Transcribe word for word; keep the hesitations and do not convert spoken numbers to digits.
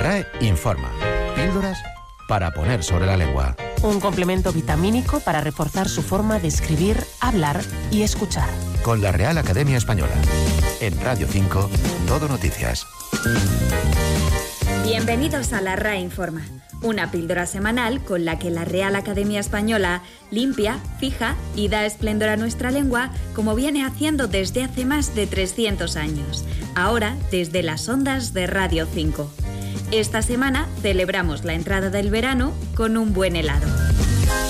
R A E informa. Píldoras para poner sobre la lengua. Un complemento vitamínico para reforzar su forma de escribir, hablar y escuchar. Con la Real Academia Española. En Radio cinco, Todo Noticias. Bienvenidos a la R A E Informa, una píldora semanal con la que la Real Academia Española limpia, fija y da esplendor a nuestra lengua como viene haciendo desde hace más de trescientos años, ahora desde las ondas de Radio cinco. Esta semana celebramos la entrada del verano con un buen helado.